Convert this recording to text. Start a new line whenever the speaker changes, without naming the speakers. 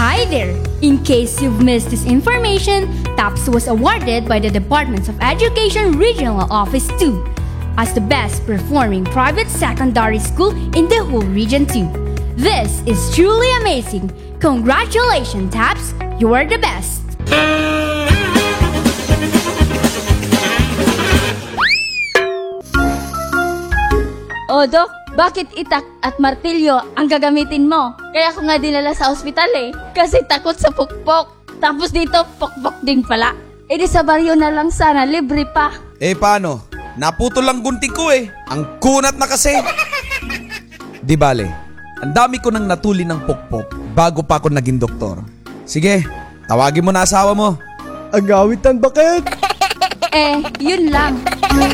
Hi there! In case you've missed this information, TAPS was awarded by the Department of Education Regional Office 2 as the best performing private secondary school in the whole Region 2. This is truly amazing! Congratulations, TAPS! You are the best!
O Dok, bakit itak at martilyo ang gagamitin mo? Kaya ako nga dinala sa ospital kasi takot sa pukpok. Tapos dito, pukpok din pala. E di sa baryo na lang sana, libre pa.
Paano? Naputol lang gunting ko Ang kunat na kasi. Di bale, ang dami ko nang natuli ng pukpok bago pa ako naging doktor. Sige, tawagin mo na asawa mo.
Ang awitan bakit?
Yun lang.